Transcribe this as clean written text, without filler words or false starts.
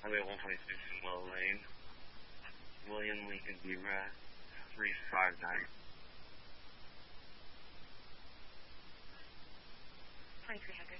Highway 126 in Well Lane. William Lincoln Beaver 359. 2300.